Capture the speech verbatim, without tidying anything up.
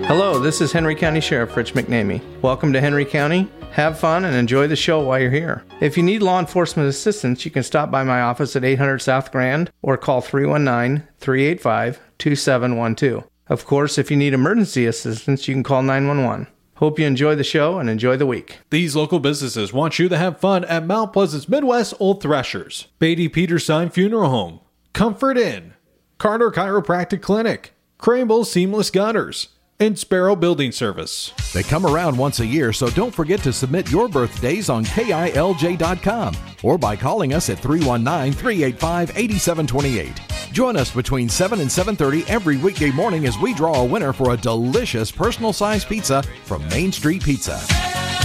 Hello, this is Henry County Sheriff Rich McNamee. Welcome to Henry County. Have fun and enjoy the show while you're here. If you need law enforcement assistance, you can stop by my office at eight hundred South Grand or call three one nine, three eight five, two seven one two. Of course, if you need emergency assistance, you can call nine one one. Hope you enjoy the show and enjoy the week. These local businesses want you to have fun at Mount Pleasant's Midwest Old Threshers, Beatty Peterson Funeral Home, Comfort Inn, Carter Chiropractic Clinic, Crable Seamless Gutters, and Sparrow Building Service. They come around once a year, so don't forget to submit your birthdays on K I L J dot com or by calling us at three one nine, three eight five, eight seven two eight. Join us between seven and seven thirty every weekday morning as we draw a winner for a delicious personal-sized pizza from Main Street Pizza.